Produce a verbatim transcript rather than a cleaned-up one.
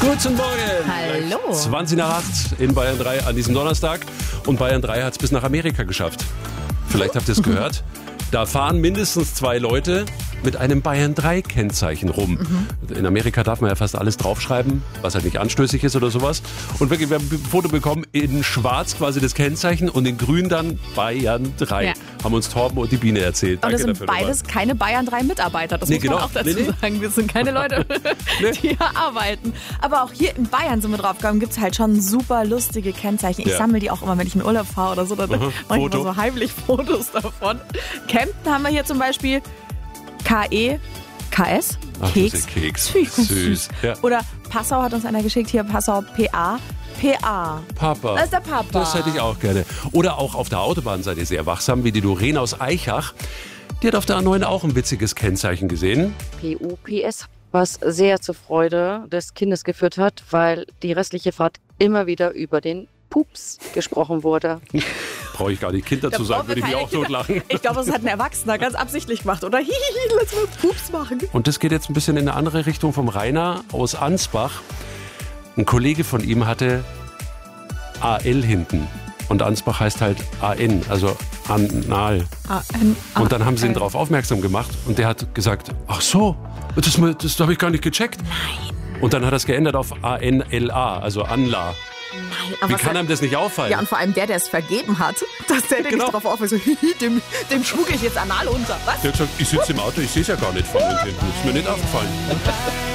Guten Morgen. Hallo. zwanzig nach acht in Bayern drei an diesem Donnerstag. Und Bayern drei hat es bis nach Amerika geschafft. Vielleicht habt ihr es gehört. Da fahren mindestens zwei Leute mit einem Bayern drei Kennzeichen rum. Mhm. In Amerika darf man ja fast alles draufschreiben, was halt nicht anstößig ist oder sowas. Und wirklich, wir haben ein Foto bekommen, in schwarz quasi das Kennzeichen und in grün dann Bayern drei. Ja. Haben uns Torben und die Biene erzählt. Und das sind beides nochmal. Keine Bayern drei Mitarbeiter, das nee, muss man genau. auch dazu nee, nee. sagen. Wir sind keine Leute, nee. die hier arbeiten. Aber auch hier in Bayern sind wir draufgekommen, gibt es halt schon super lustige Kennzeichen. Ich ja. sammle die auch immer, wenn ich in Urlaub fahre oder so. Dann mache ich immer so heimlich Fotos davon. Kempten haben wir hier zum Beispiel K E K S, Ach, Keks. Keks. Süß. Süß. Ja. Oder Passau hat uns einer geschickt, hier Passau P A. P A. Papa. Das ist der Papa. Das hätte ich auch gerne. Oder auch auf der Autobahn seid ihr sehr wachsam, wie die Doreen aus Eichach. Die hat auf der A neun auch ein witziges Kennzeichen gesehen. P U P S, was sehr zur Freude des Kindes geführt hat, weil die restliche Fahrt immer wieder über den Pups gesprochen wurde. Brauche ich gar nicht Kind dazu sagen, würde ich mir auch totlachen. Ich glaube, das hat ein Erwachsener ganz absichtlich gemacht. Oder hihihi, lass mal Pups machen. Und das geht jetzt ein bisschen in eine andere Richtung vom Rainer aus Ansbach. Ein Kollege von ihm hatte A L hinten. Und Ansbach heißt halt A N, also anal. A N A L. Und dann haben sie ihn darauf aufmerksam gemacht. Und der hat gesagt, ach so, das, das habe ich gar nicht gecheckt. Nein. Und dann hat er es geändert auf A N L A, also Anla. Nein, aber Wie kann einem das nicht auffallen? Ja, und vor allem der, der es vergeben hat, dass der, der genau. nicht darauf auffällt, so, dem, dem schmuggel ich jetzt anal unter. Was? Der hat gesagt, ich sitze im Auto, ich sehe es ja gar nicht vorne und hinten. Ist mir nicht aufgefallen.